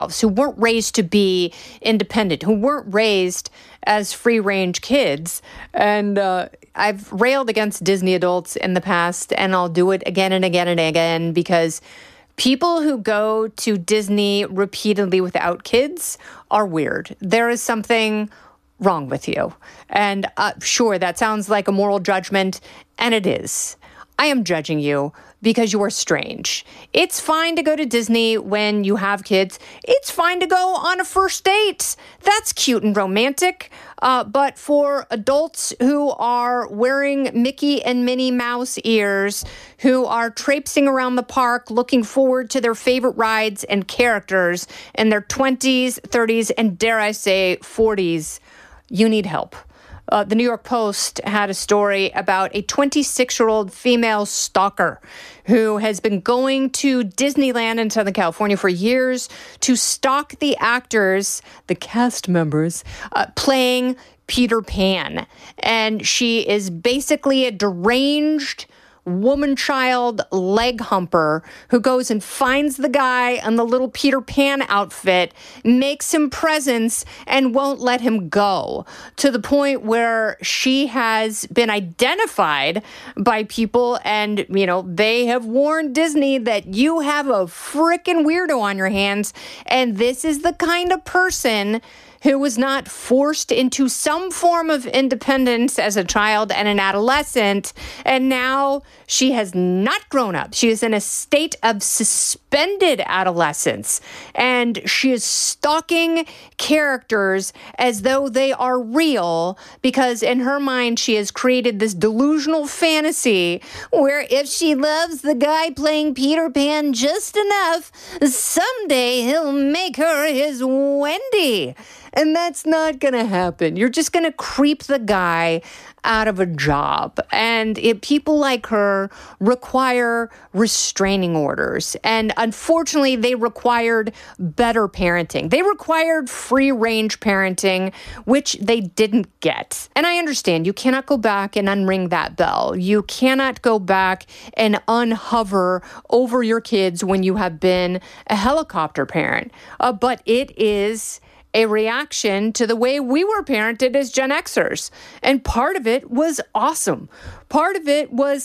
who weren't raised to be independent, who weren't raised as free-range kids. And I've railed against Disney adults in the past, and I'll do it again and again and again, because people who go to Disney repeatedly without kids are weird. There is something wrong with you. And sure, that sounds like a moral judgment, and it is. I am judging you because you are strange. It's fine to go to Disney when you have kids. It's fine to go on a first date. That's cute and romantic. But for adults who are wearing Mickey and Minnie Mouse ears, who are traipsing around the park looking forward to their favorite rides and characters in their 20s, 30s, and dare I say 40s, you need help. The New York Post had a story about a 26-year-old female stalker who has been going to Disneyland in Southern California for years to stalk the actors, the cast members, playing Peter Pan. And she is basically a deranged woman-child leg humper who goes and finds the guy in the little Peter Pan outfit, makes him presents, and won't let him go, to the point where she has been identified by people, and, you know, they have warned Disney that you have a frickin' weirdo on your hands, and this is the kind of person who was not forced into some form of independence as a child and an adolescent, and now she has not grown up. She is in a state of suspended adolescence, and she is stalking characters as though they are real, because in her mind she has created this delusional fantasy where if she loves the guy playing Peter Pan just enough, someday he'll make her his Wendy. And that's not going to happen. You're just going to creep the guy out of a job. And people like her require restraining orders. And unfortunately, they required better parenting. They required free-range parenting, which they didn't get. And I understand you cannot go back and unring that bell. You cannot go back and unhover over your kids when you have been a helicopter parent. But it is a reaction to the way we were parented as Gen Xers. And part of it was awesome. Part of it was,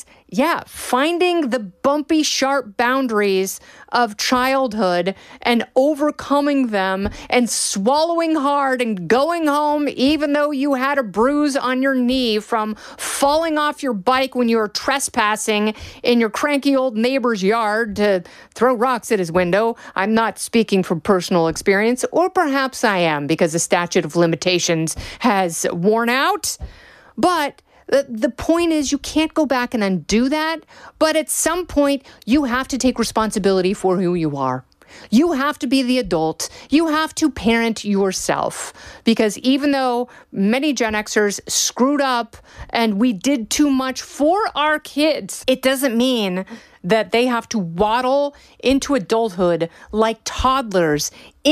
finding the bumpy, sharp boundaries of childhood and overcoming them and swallowing hard and going home even though you had a bruise on your knee from falling off your bike when you were trespassing in your cranky old neighbor's yard to throw rocks at his window. I'm not speaking from personal experience, or perhaps I am because the statute of limitations has worn out. But the point is, you can't go back and undo that, but at some point, you have to take responsibility for who you are. You have to be the adult. You have to parent yourself, because even though many Gen Xers screwed up and we did too much for our kids, it doesn't mean that they have to waddle into adulthood like toddlers,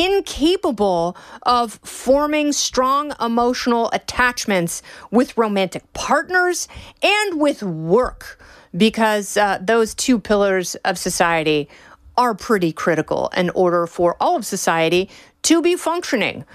incapable of forming strong emotional attachments with romantic partners and with work, because those two pillars of society are pretty critical in order for all of society to be functioning.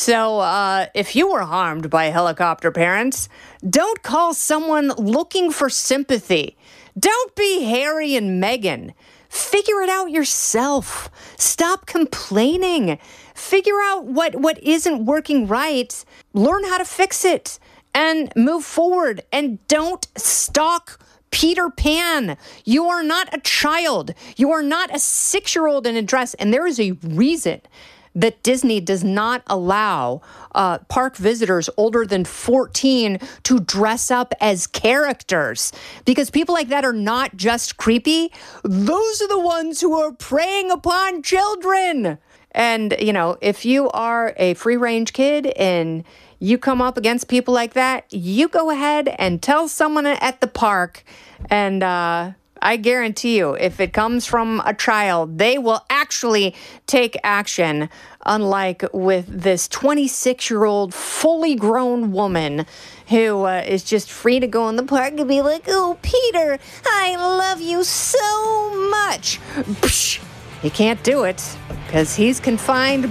So if you were harmed by helicopter parents, don't call someone looking for sympathy. Don't be Harry and Meghan. Figure it out yourself. Stop complaining. Figure out what isn't working right. Learn how to fix it and move forward. And don't stalk Peter Pan. You are not a child. You are not a 6-year-old in a dress. And there is a reason that Disney does not allow park visitors older than 14 to dress up as characters, because people like that are not just creepy. Those are the ones who are preying upon children. And, you know, if you are a free-range kid and you come up against people like that, you go ahead and tell someone at the park, and I guarantee you, if it comes from a child, they will actually take action, unlike with this 26-year-old fully grown woman who is just free to go in the park and be like, "Oh, Peter, I love you so much." Psh, you can't do it because he's confined